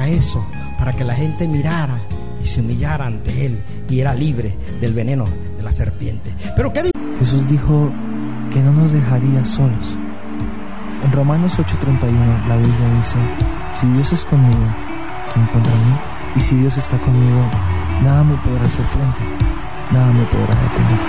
para eso, para que la gente mirara y se humillara ante Él y era libre del veneno de la serpiente. Pero ¿qué dice? Jesús dijo que no nos dejaría solos. En Romanos 8:31 la Biblia dice: si Dios es conmigo, ¿quién contra mí? Y si Dios está conmigo, nada me podrá hacer frente, nada me podrá detener.